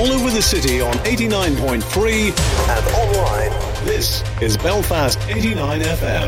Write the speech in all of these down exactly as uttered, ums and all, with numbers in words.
all over the city on eighty-nine point three and online. This is Belfast eighty-nine F M.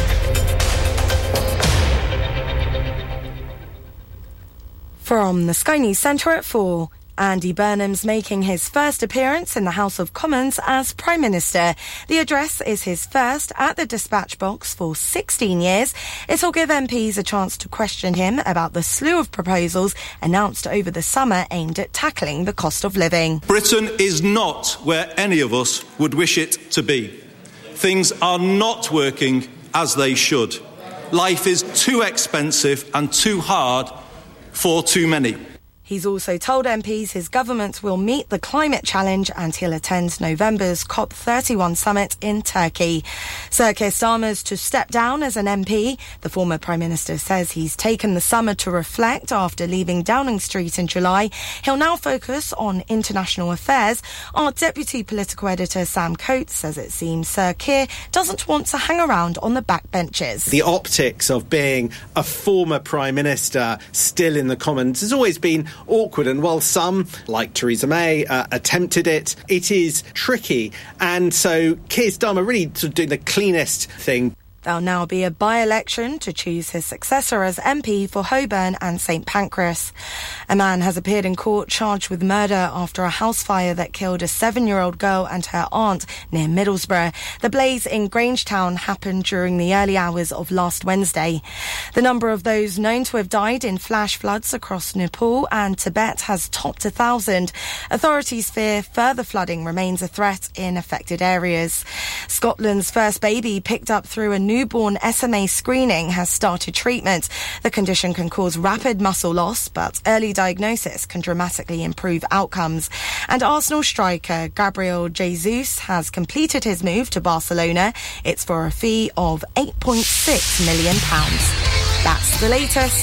From the Sky News Centre at four. Andy Burnham's making his first appearance in the House of Commons as Prime Minister. The address is his first at the dispatch box for sixteen years. It'll give M Ps a chance to question him about the slew of proposals announced over the summer aimed at tackling the cost of living. Britain is not where any of us would wish it to be. Things are not working as they should. Life is too expensive and too hard for too many. He's also told M Ps his government will meet the climate challenge and he'll attend November's COP thirty-one summit in Turkey. Sir Keir Starmer's to step down as an M P. The former Prime Minister says he's taken the summer to reflect after leaving Downing Street in July. He'll now focus on international affairs. Our Deputy Political Editor Sam Coates says it seems Sir Keir doesn't want to hang around on the backbenches. The optics of being a former Prime Minister still in the Commons has always been awkward, and while some, like Theresa May, uh, attempted it, it is tricky. And so Keir Starmer really sort of doing the cleanest thing. There'll now be a by-election to choose his successor as M P for Holborn and St Pancras. A man has appeared in court charged with murder after a house fire that killed a seven-year-old girl and her aunt near Middlesbrough. The blaze in Grangetown happened during the early hours of last Wednesday. The number of those known to have died in flash floods across Nepal and Tibet has topped a thousand. Authorities fear further flooding remains a threat in affected areas. Scotland's first baby picked up through a newborn S M A screening has started treatment. The condition can cause rapid muscle loss, but early diagnosis can dramatically improve outcomes. And Arsenal striker Gabriel Jesus has completed his move to Barcelona. It's for a fee of eight point six million pounds. That's the latest.